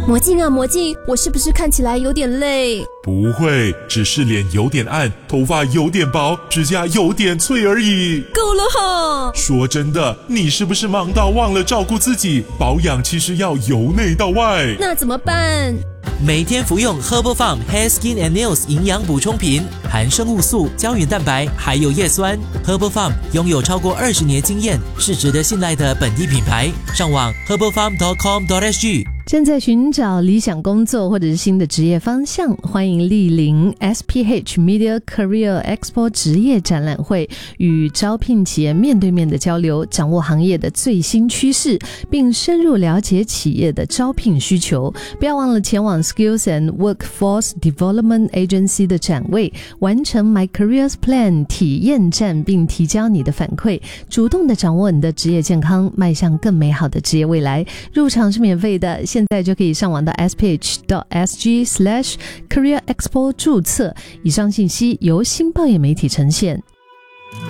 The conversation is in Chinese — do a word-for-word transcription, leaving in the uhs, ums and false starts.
魔镜啊魔镜，我是不是看起来有点累？ 不会，只是脸有点暗，头发有点薄，指甲有点脆而已。 够了哈！ 说真的，你是不是忙到忘了照顾自己？保养其实要由内到外。 那怎么办？ 每天服用 Herbal Farm Hair Skin and Nails 营养补充品，含生物素、胶原蛋白，还有叶酸。Herbal Farm 拥有超过二十年经验，是值得信赖的本地品牌。上网 herbal farm dot com dot s g。 正在寻找理想工作或者是新的职业方向，欢迎莅临 S P H Media Career Expo 职业展览会，与招聘企业面对面的交流，掌握行业的最新趋势，并深入了解企业的招聘需求。不要忘了前往 Skills and Workforce Development Agency 的展位，完成 My Careers Plan 体验站，并提交你的反馈，主动的掌握你的职业健康，迈向更美好的职业未来。入场是免费的，现在就可以上网到 s p h dot s g slash career expo 注册。以上信息由新报业媒体呈现。